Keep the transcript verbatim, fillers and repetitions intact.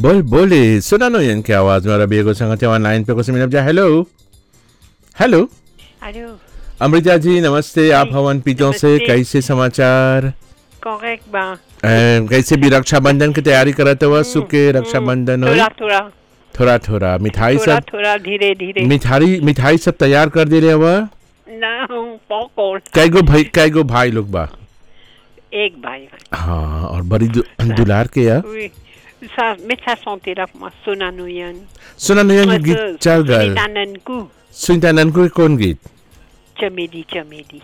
बोल बोले सुना नो यन की आवाज में रबी को संगत लाइन पे को मिनब जा hello hello hello Amrita ji नमस्ते आप हवन पीतों से कैसे समाचार करेक्ट बा कैसे भी रक्षाबंधन की तैयारी करते हुआ सुके रक्षाबंधन हो थोड़ा थोड़ा थोड़ा थोड़ा मिठाई थोड़ा सब थोड़ा धीरे धीरे मिठाई मिठाई सब तैयार कर दे रहे हुआ ना पॉपकॉर्न कै गो भाई कै गो भाई लोग बा एक भाई हाँ और बड़ी दु, दुलार के या oui ça mais ça sentait là moi Sonanuyan सुना नहीं गीत चल गए Sunitanan ku सुनता नन को कौन गीत Chamedi Chamedi